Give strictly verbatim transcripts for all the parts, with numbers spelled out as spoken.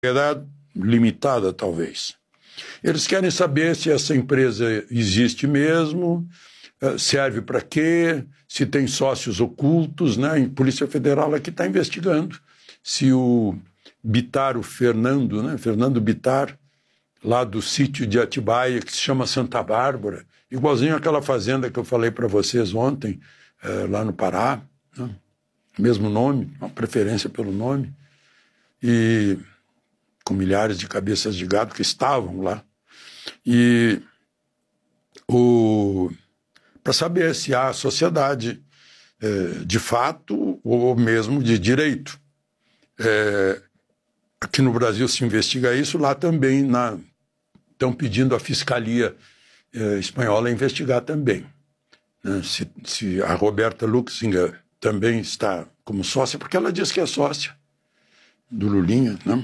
limitada, talvez. Eles querem saber se essa empresa existe mesmo, serve para quê, se tem sócios ocultos, né? A Polícia Federal aqui está investigando se o Bittar, o Fernando, né? Fernando Bittar, lá do sítio de Atibaia, que se chama Santa Bárbara, igualzinho àquela fazenda que eu falei para vocês ontem, é, lá no Pará, né? Mesmo nome, uma preferência pelo nome, e com milhares de cabeças de gado que estavam lá. E o... para saber se há sociedade é, de fato ou mesmo de direito. É, aqui no Brasil se investiga isso, lá também na, estão pedindo a Fiscalia é, Espanhola investigar também. Né? Se, se a Roberta Luxinger também está como sócia, porque ela diz que é sócia do Lulinha. Né?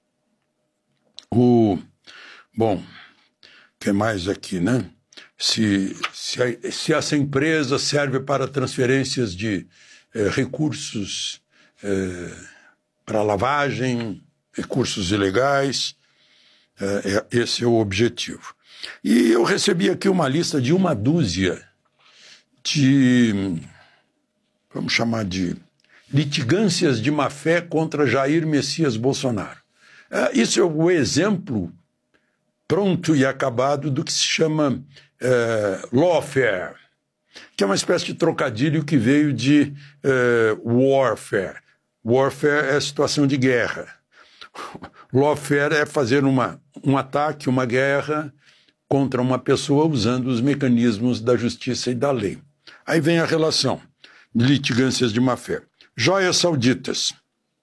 O, bom, o que mais aqui, né? Se, se, a, se essa empresa serve para transferências de eh, recursos eh, para lavagem, recursos ilegais, eh, esse é o objetivo. E eu recebi aqui uma lista de uma dúzia de, vamos chamar de litigâncias de má-fé contra Jair Messias Bolsonaro. Eh, isso é o exemplo pronto e acabado do que se chama uh, lawfare, que é uma espécie de trocadilho que veio de uh, warfare. Warfare é situação de guerra. Lawfare é fazer uma, um ataque, uma guerra contra uma pessoa usando os mecanismos da justiça e da lei. Aí vem a relação de litigâncias de má-fé. Joias sauditas.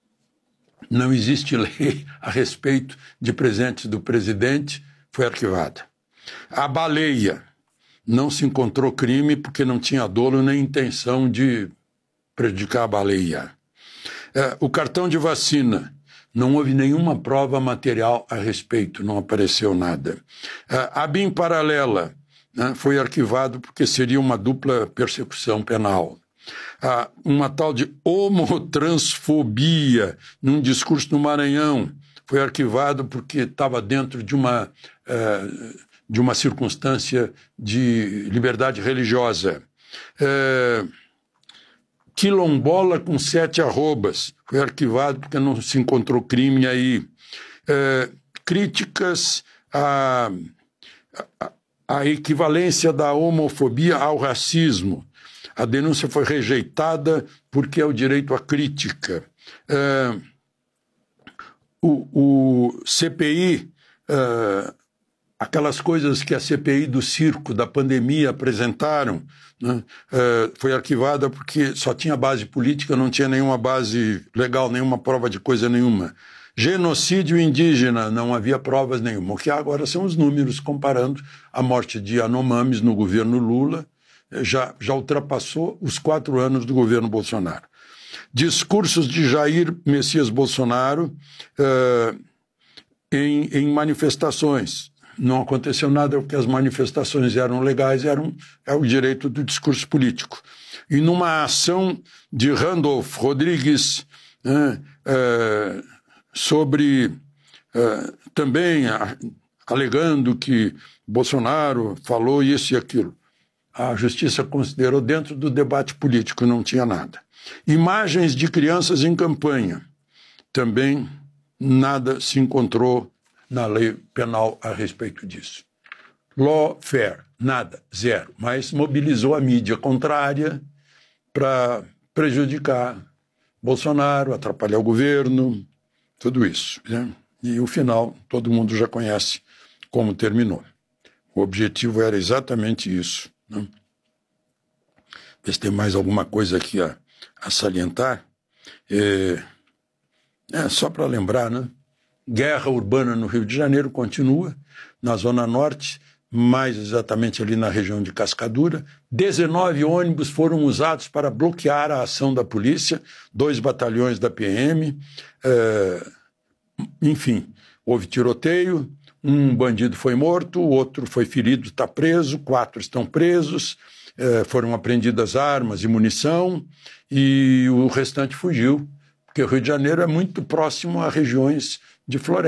Não existe lei a respeito de presentes do presidente, foi arquivada. A baleia, não se encontrou crime porque não tinha dolo nem intenção de prejudicar a baleia. É, o cartão de vacina, não houve nenhuma prova material a respeito, não apareceu nada. É, a B I M paralela, né, foi arquivado porque seria uma dupla persecução penal. Ah, uma tal de homotransfobia num discurso no Maranhão, foi arquivado porque estava dentro de uma, uh, de uma circunstância de liberdade religiosa. Uh, quilombola com sete arrobas, foi arquivado porque não se encontrou crime aí. Uh, críticas à, à, à equivalência da homofobia ao racismo. A denúncia foi rejeitada porque é o direito à crítica. Uh, O, o C P I, uh, aquelas coisas que a C P I do circo, da pandemia, apresentaram, né, uh, foi arquivada porque só tinha base política, não tinha nenhuma base legal, nenhuma prova de coisa nenhuma. Genocídio indígena, não havia provas nenhuma. O que há agora são os números comparando a morte de Yanomamis no governo Lula, já, já ultrapassou os quatro anos do governo Bolsonaro. Discursos de Jair Messias Bolsonaro uh, em, em manifestações. Não aconteceu nada porque as manifestações eram legais, eram, é o direito do discurso político. E numa ação de Randolph Rodrigues uh, uh, sobre uh, também uh, alegando que Bolsonaro falou isso e aquilo. A justiça considerou dentro do debate político, não tinha nada. Imagens de crianças em campanha. Também nada se encontrou na lei penal a respeito disso. Lawfare, nada, zero. Mas mobilizou a mídia contrária para prejudicar Bolsonaro, atrapalhar o governo, tudo isso. Né? E o final, todo mundo já conhece como terminou. O objetivo era exatamente isso. Né? Ver se tem mais alguma coisa aqui a, a salientar. É, é só para lembrar, né? Guerra urbana no Rio de Janeiro continua, na Zona Norte, mais exatamente ali na região de Cascadura. dezenove ônibus foram usados para bloquear a ação da polícia, dois batalhões da P M. É, enfim, houve tiroteio, um bandido foi morto, o outro foi ferido, está preso, quatro estão presos, é, foram apreendidas armas e munição, e o restante fugiu porque o Rio de Janeiro é muito próximo a regiões de floresta.